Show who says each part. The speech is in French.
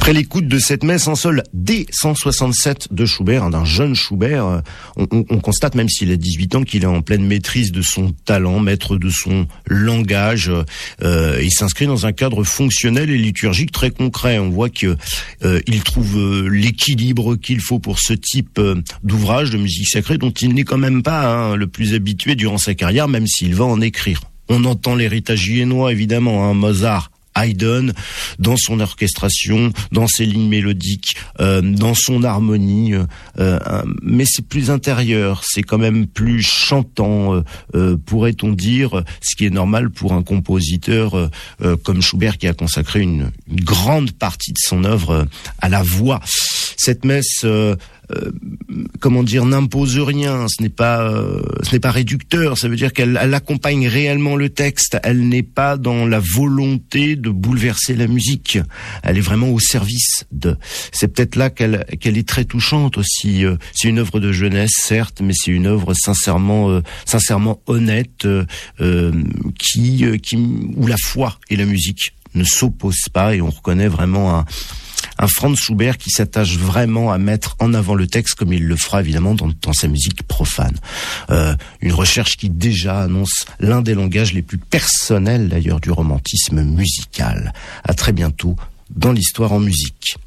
Speaker 1: Après l'écoute de cette messe en sol D167 de Schubert, d'un jeune Schubert, on constate, même s'il a 18 ans, qu'il est en pleine maîtrise de son talent, maître de son langage. Il s'inscrit dans un cadre fonctionnel et liturgique très concret. On voit que il trouve l'équilibre qu'il faut pour ce type d'ouvrage de musique sacrée, dont il n'est quand même pas le plus habitué durant sa carrière, même s'il va en écrire. On entend l'héritage viennois, évidemment, Mozart, Haydn, dans son orchestration, dans ses lignes mélodiques, dans son harmonie, mais c'est plus intérieur, c'est quand même plus chantant, pourrait-on dire, ce qui est normal pour un compositeur comme Schubert, qui a consacré une grande partie de son œuvre à la voix. Cette messe n'impose rien, ce n'est pas réducteur, ça veut dire qu'elle accompagne réellement le texte, elle n'est pas dans la volonté de bouleverser la musique, elle est vraiment au service de. C'est peut-être là qu'elle est très touchante aussi. C'est une œuvre de jeunesse, certes, mais c'est une œuvre sincèrement honnête, où la foi et la musique ne s'opposent pas, et on reconnaît vraiment un Franz Schubert qui s'attache vraiment à mettre en avant le texte, comme il le fera évidemment dans sa musique profane. Une recherche qui déjà annonce l'un des langages les plus personnels d'ailleurs du romantisme musical. À très bientôt dans l'Histoire en musique.